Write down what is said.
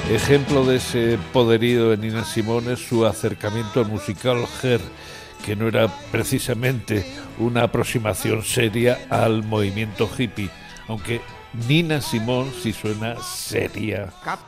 Ejemplo de ese poderío de Nina Simone es su acercamiento al musical Hair, que no era precisamente una aproximación seria al movimiento hippie, aunque Nina Simone sí suena seria.